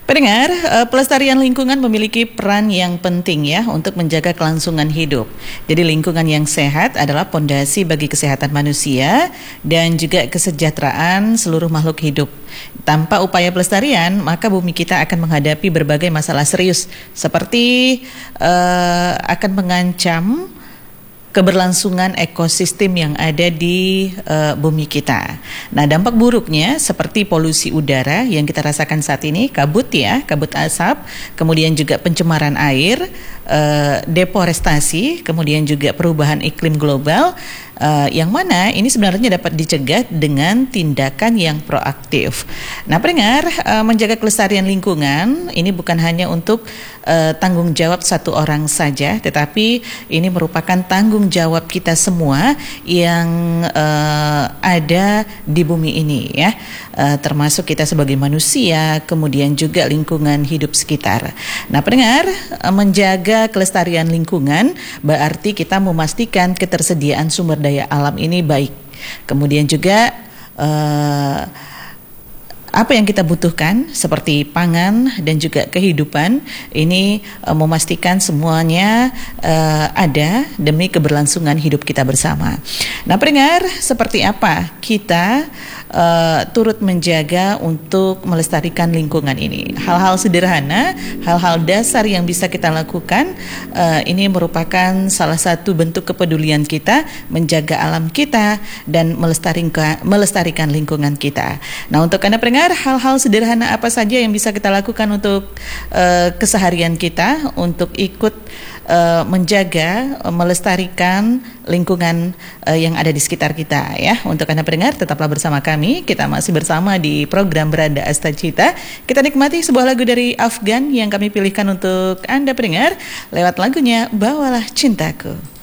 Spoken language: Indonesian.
Pendengar, pelestarian lingkungan memiliki peran yang penting ya untuk menjaga kelangsungan hidup. Jadi lingkungan yang sehat adalah pondasi bagi kesehatan manusia dan juga kesejahteraan seluruh makhluk hidup. Tanpa upaya pelestarian, maka bumi kita akan menghadapi berbagai masalah serius seperti akan mengancam keberlangsungan ekosistem yang ada di bumi kita. Nah, dampak buruknya seperti polusi udara yang kita rasakan saat ini, kabut asap, kemudian juga pencemaran air, deforestasi, kemudian juga perubahan iklim global, yang mana ini sebenarnya dapat dicegah dengan tindakan yang proaktif. Nah, pendengar, menjaga kelestarian lingkungan ini bukan hanya untuk tanggung jawab satu orang saja, tetapi ini merupakan tanggung jawab kita semua yang ada di bumi ini ya, termasuk kita sebagai manusia, kemudian juga lingkungan hidup sekitar. Nah, pendengar, menjaga kelestarian lingkungan berarti kita memastikan ketersediaan sumber daya alam ini baik. Kemudian juga apa yang kita butuhkan seperti pangan dan juga kehidupan ini memastikan semuanya ada demi keberlangsungan hidup kita bersama. Nah, pendengar, seperti apa kita turut menjaga untuk melestarikan lingkungan ini? Hal-hal sederhana, hal-hal dasar yang bisa kita lakukan, ini merupakan salah satu bentuk kepedulian kita menjaga alam kita dan melestarikan lingkungan kita. Nah, untuk Anda pendengar, hal-hal sederhana apa saja yang bisa kita lakukan untuk keseharian kita untuk ikut menjaga, melestarikan lingkungan yang ada di sekitar kita ya. Untuk Anda pendengar, tetaplah bersama kami. Kita masih bersama di program Beranda Asta Cita. Kita nikmati sebuah lagu dari Afgan yang kami pilihkan untuk Anda pendengar lewat lagunya Bawalah Cintaku.